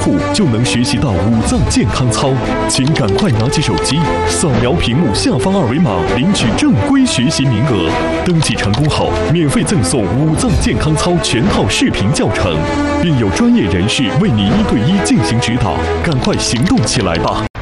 处就能学习到五脏健康操，请赶快拿起手机，扫描屏幕下方2维码，领取正规学习名额。登记成功后，免费赠送五脏健康操全套视频教程，并有专业人士为你1对1进行指导。赶快行动起来吧！